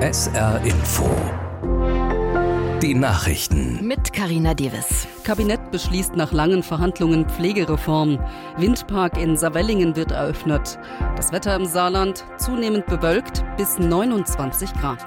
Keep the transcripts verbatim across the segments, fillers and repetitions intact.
S R Info. Die Nachrichten. Mit Carina Devis. Kabinett beschließt nach langen Verhandlungen Pflegereform. Windpark in Savellingen wird eröffnet. Das Wetter im Saarland zunehmend bewölkt bis neunundzwanzig Grad.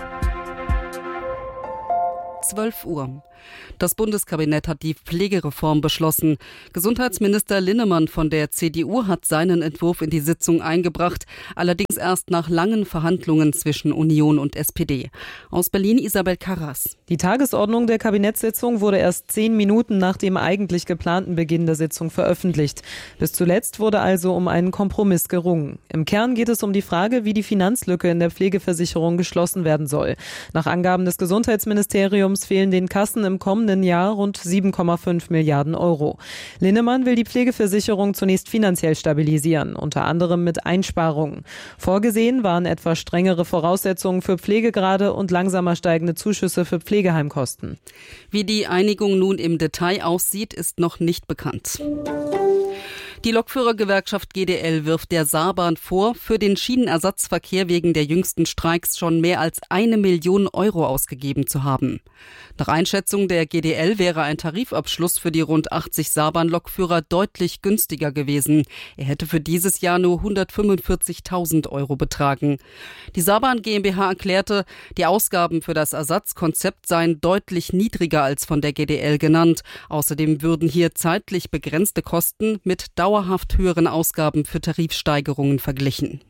zwölf Uhr. Das Bundeskabinett hat die Pflegereform beschlossen. Gesundheitsminister Linnemann von der C D U hat seinen Entwurf in die Sitzung eingebracht, allerdings erst nach langen Verhandlungen zwischen Union und S P D. Aus Berlin Isabel Karras. Die Tagesordnung der Kabinettssitzung wurde erst zehn Minuten nach dem eigentlich geplanten Beginn der Sitzung veröffentlicht. Bis zuletzt wurde also um einen Kompromiss gerungen. Im Kern geht es um die Frage, wie die Finanzlücke in der Pflegeversicherung geschlossen werden soll. Nach Angaben des Gesundheitsministeriums fehlen den Kassen im kommenden Jahr rund sieben Komma fünf Milliarden Euro. Linnemann will die Pflegeversicherung zunächst finanziell stabilisieren, unter anderem mit Einsparungen. Vorgesehen waren etwa strengere Voraussetzungen für Pflegegrade und langsamer steigende Zuschüsse für Pflegeheimkosten. Wie die Einigung nun im Detail aussieht, ist noch nicht bekannt. Die Lokführergewerkschaft G D L wirft der Saarbahn vor, für den Schienenersatzverkehr wegen der jüngsten Streiks schon mehr als eine Million Euro ausgegeben zu haben. Nach Einschätzung der G D L wäre ein Tarifabschluss für die rund achtzig Saarbahn-Lokführer deutlich günstiger gewesen. Er hätte für dieses Jahr nur hundertfünfundvierzigtausend Euro betragen. Die Saarbahn GmbH erklärte, die Ausgaben für das Ersatzkonzept seien deutlich niedriger als von der G D L genannt. Außerdem würden hier zeitlich begrenzte Kosten mit dauerhaft höheren Ausgaben für Tarifsteigerungen verglichen.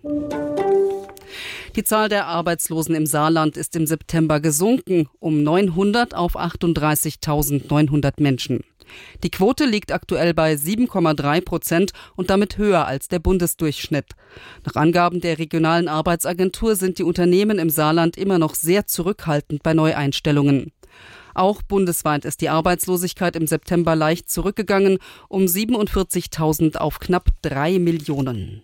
Die Zahl der Arbeitslosen im Saarland ist im September gesunken, um neunhundert auf achtunddreißigtausendneunhundert Menschen. Die Quote liegt aktuell bei sieben Komma drei Prozent und damit höher als der Bundesdurchschnitt. Nach Angaben der regionalen Arbeitsagentur sind die Unternehmen im Saarland immer noch sehr zurückhaltend bei Neueinstellungen. Auch bundesweit ist die Arbeitslosigkeit im September leicht zurückgegangen, um siebenundvierzigtausend auf knapp drei Millionen.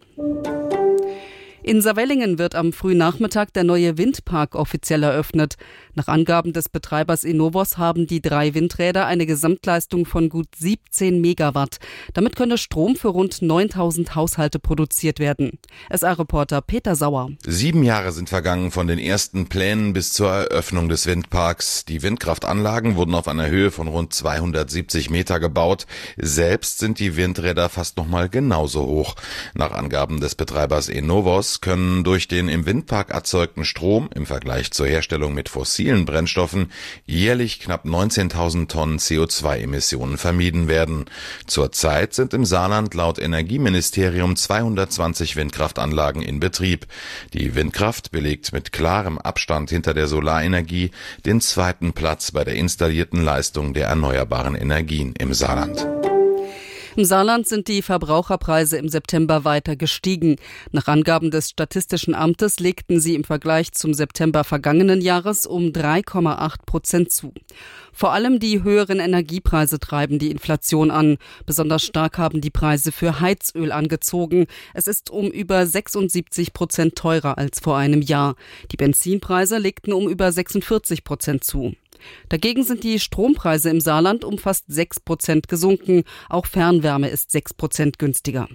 In Savellingen wird am frühen Nachmittag der neue Windpark offiziell eröffnet. Nach Angaben des Betreibers Enovos haben die drei Windräder eine Gesamtleistung von gut siebzehn Megawatt. Damit könne Strom für rund neuntausend Haushalte produziert werden. S R-Reporter Peter Sauer. Sieben Jahre sind vergangen von den ersten Plänen bis zur Eröffnung des Windparks. Die Windkraftanlagen wurden auf einer Höhe von rund zweihundertsiebzig Meter gebaut. Selbst sind die Windräder fast noch mal genauso hoch. Nach Angaben des Betreibers Enovos können durch den im Windpark erzeugten Strom im Vergleich zur Herstellung mit fossilen Brennstoffen jährlich knapp neunzehntausend Tonnen C O zwei Emissionen vermieden werden. Zurzeit sind im Saarland laut Energieministerium zweihundertzwanzig Windkraftanlagen in Betrieb. Die Windkraft belegt mit klarem Abstand hinter der Solarenergie den zweiten Platz bei der installierten Leistung der erneuerbaren Energien im Saarland. Im Saarland sind die Verbraucherpreise im September weiter gestiegen. Nach Angaben des Statistischen Amtes legten sie im Vergleich zum September vergangenen Jahres um drei Komma acht Prozent zu. Vor allem die höheren Energiepreise treiben die Inflation an. Besonders stark haben die Preise für Heizöl angezogen. Es ist um über sechsundsiebzig Prozent teurer als vor einem Jahr. Die Benzinpreise legten um über sechsundvierzig Prozent zu. Dagegen sind die Strompreise im Saarland um fast sechs Prozent gesunken. Auch Fernwärme ist sechs Prozent günstiger.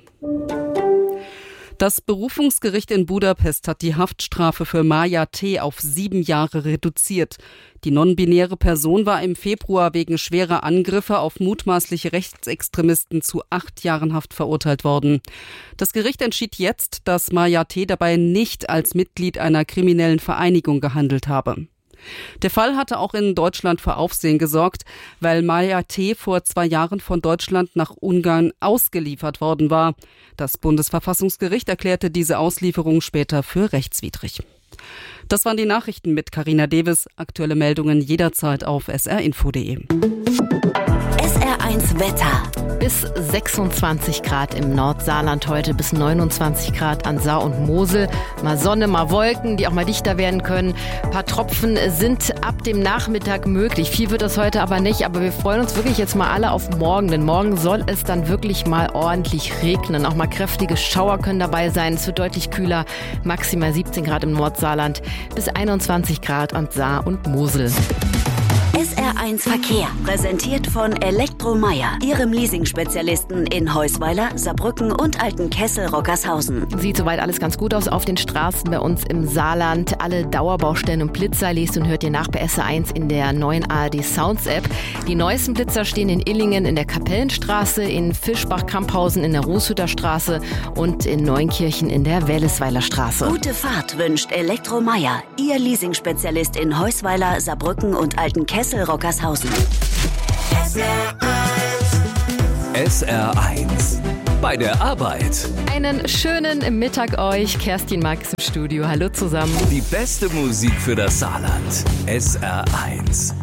Das Berufungsgericht in Budapest hat die Haftstrafe für Maja T. auf sieben Jahre reduziert. Die non-binäre Person war im Februar wegen schwerer Angriffe auf mutmaßliche Rechtsextremisten zu acht Jahren Haft verurteilt worden. Das Gericht entschied jetzt, dass Maja T. dabei nicht als Mitglied einer kriminellen Vereinigung gehandelt habe. Der Fall hatte auch in Deutschland für Aufsehen gesorgt, weil Maja T. vor zwei Jahren von Deutschland nach Ungarn ausgeliefert worden war. Das Bundesverfassungsgericht erklärte diese Auslieferung später für rechtswidrig. Das waren die Nachrichten mit Carina Devis. Aktuelle Meldungen jederzeit auf s r info punkt d e. S R eins Wetter. Bis sechsundzwanzig Grad im Nordsaarland heute, bis neunundzwanzig Grad an Saar und Mosel. Mal Sonne, mal Wolken, die auch mal dichter werden können. Ein paar Tropfen sind ab dem Nachmittag möglich. Viel wird das heute aber nicht, aber wir freuen uns wirklich jetzt mal alle auf morgen. Denn morgen soll es dann wirklich mal ordentlich regnen. Auch mal kräftige Schauer können dabei sein. Es wird deutlich kühler, maximal siebzehn Grad im Nordsaarland, bis einundzwanzig Grad an Saar und Mosel. S R eins Verkehr, präsentiert von Elektromeier, Ihrem Leasing-Spezialisten in Heusweiler, Saarbrücken und Altenkessel-Rockershausen. Sieht soweit alles ganz gut aus auf den Straßen bei uns im Saarland. Alle Dauerbaustellen und Blitzer lest und hört ihr nach bei S R eins in der neuen A R D Sounds App. Die neuesten Blitzer stehen in Illingen in der Kapellenstraße, in Fischbach-Kamphausen in der Rußhütter Straße und in Neunkirchen in der Wellesweiler Straße. Gute Fahrt wünscht Elektromeier, Ihr Leasing-Spezialist in Heusweiler, Saarbrücken und Altenkessel-Rockershausen. S R eins. Bei der Arbeit. Einen schönen Mittag euch. Kerstin Marx im Studio. Hallo zusammen. Die beste Musik für das Saarland. S R eins.